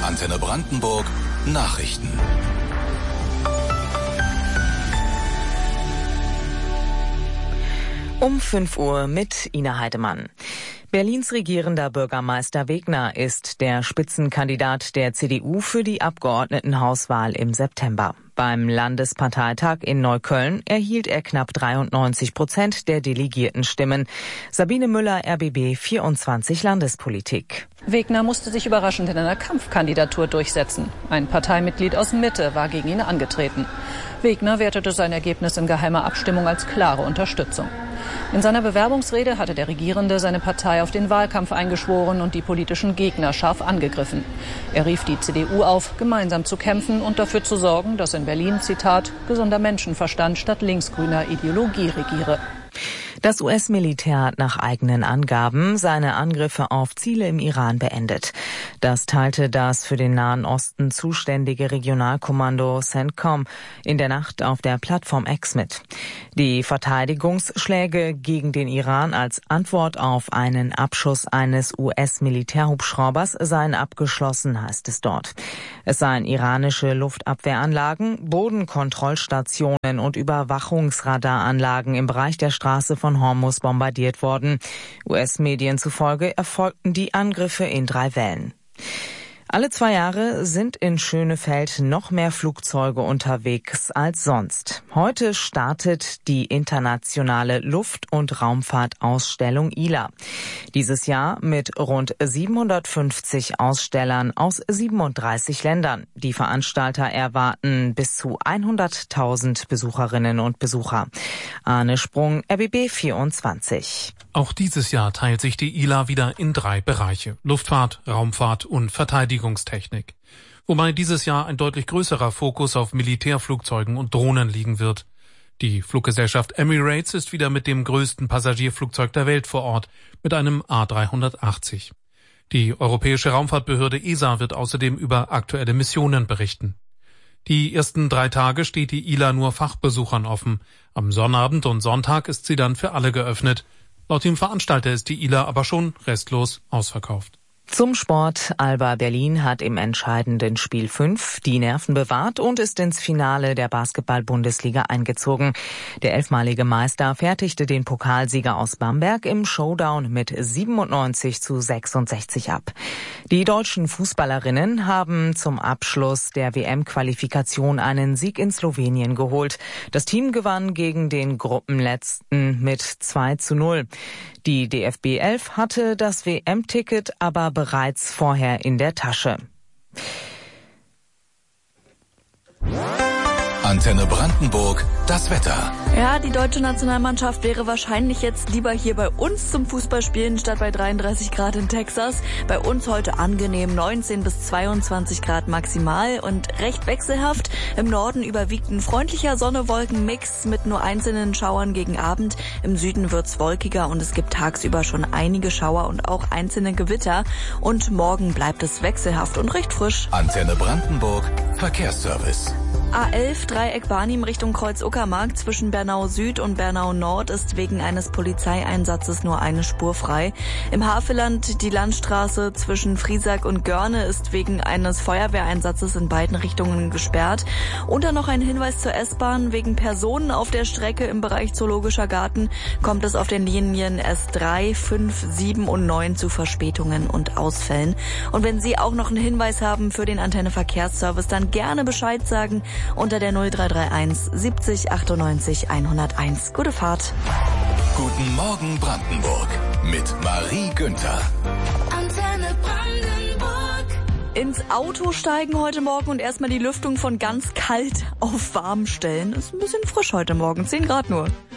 Antenne Brandenburg Nachrichten. Um 5 Uhr mit Ina Heidemann. Berlins regierender Bürgermeister Wegner ist der Spitzenkandidat der CDU für die Abgeordnetenhauswahl im September. Beim Landesparteitag in Neukölln erhielt er knapp 93% der Delegiertenstimmen. Sabine Müller, RBB 24 Landespolitik. Wegner musste sich überraschend in einer Kampfkandidatur durchsetzen. Ein Parteimitglied aus Mitte war gegen ihn angetreten. Wegner wertete sein Ergebnis in geheimer Abstimmung als klare Unterstützung. In seiner Bewerbungsrede hatte der Regierende seine Partei auf den Wahlkampf eingeschworen und die politischen Gegner scharf angegriffen. Er rief die CDU auf, gemeinsam zu kämpfen und dafür zu sorgen, dass in Berlin, Zitat, gesunder Menschenverstand statt linksgrüner Ideologie regiere. Das US-Militär hat nach eigenen Angaben seine Angriffe auf Ziele im Iran beendet. Das teilte das für den Nahen Osten zuständige Regionalkommando CENTCOM in der Nacht auf der Plattform X mit. Die Verteidigungsschläge gegen den Iran als Antwort auf einen Abschuss eines US-Militärhubschraubers seien abgeschlossen, heißt es dort. Es seien iranische Luftabwehranlagen, Bodenkontrollstationen und Überwachungsradaranlagen im Bereich der Straße von Hormuz bombardiert worden. US-Medien zufolge erfolgten die Angriffe in 3 Wellen. Alle 2 Jahre sind in Schönefeld noch mehr Flugzeuge unterwegs als sonst. Heute startet die internationale Luft- und Raumfahrtausstellung ILA. Dieses Jahr mit rund 750 Ausstellern aus 37 Ländern. Die Veranstalter erwarten bis zu 100.000 Besucherinnen und Besucher. Arne Sprung, RBB 24. Auch dieses Jahr teilt sich die ILA wieder in 3 Bereiche: Luftfahrt, Raumfahrt und Verteidigungstechnik. Wobei dieses Jahr ein deutlich größerer Fokus auf Militärflugzeugen und Drohnen liegen wird. Die Fluggesellschaft Emirates ist wieder mit dem größten Passagierflugzeug der Welt vor Ort, mit einem A380. Die Europäische Raumfahrtbehörde ESA wird außerdem über aktuelle Missionen berichten. Die ersten 3 Tage steht die ILA nur Fachbesuchern offen. Am Sonnabend und Sonntag ist sie dann für alle geöffnet. Laut dem Veranstalter ist die ILA aber schon restlos ausverkauft. Zum Sport. Alba Berlin hat im entscheidenden Spiel 5 die Nerven bewahrt und ist ins Finale der Basketball-Bundesliga eingezogen. Der 11-malige Meister fertigte den Pokalsieger aus Bamberg im Showdown mit 97:66 ab. Die deutschen Fußballerinnen haben zum Abschluss der WM-Qualifikation einen Sieg in Slowenien geholt. Das Team gewann gegen den Gruppenletzten mit 2:0. Die DFB 11 hatte das WM-Ticket aber bereits vorher in der Tasche. Antenne Brandenburg, das Wetter. Ja, die deutsche Nationalmannschaft wäre wahrscheinlich jetzt lieber hier bei uns zum Fußballspielen statt bei 33 Grad in Texas. Bei uns heute angenehm 19 bis 22 Grad maximal und recht wechselhaft. Im Norden überwiegt ein freundlicher Sonne-Wolken-Mix mit nur einzelnen Schauern gegen Abend. Im Süden wird's wolkiger und es gibt tagsüber schon einige Schauer und auch einzelne Gewitter. Und morgen bleibt es wechselhaft und recht frisch. Antenne Brandenburg, Verkehrsservice. A11 Dreieck Barnim Richtung Kreuz-Uckermark zwischen Bernau Süd und Bernau Nord ist wegen eines Polizeieinsatzes nur eine Spur frei. Im Havelland die Landstraße zwischen Friesack und Görne ist wegen eines Feuerwehreinsatzes in beiden Richtungen gesperrt. Und dann noch ein Hinweis zur S-Bahn. Wegen Personen auf der Strecke im Bereich Zoologischer Garten kommt es auf den Linien S3, 5, 7 und 9 zu Verspätungen und Ausfällen. Und wenn Sie auch noch einen Hinweis haben für den Antenne Verkehrsservice, dann gerne Bescheid sagen unter der 0331 70 98 101. Gute Fahrt. Guten Morgen Brandenburg mit Marie Günther. Antenne Brandenburg. Ins Auto steigen heute Morgen und erstmal die Lüftung von ganz kalt auf warm stellen. Ist ein bisschen frisch heute Morgen, 10 Grad nur.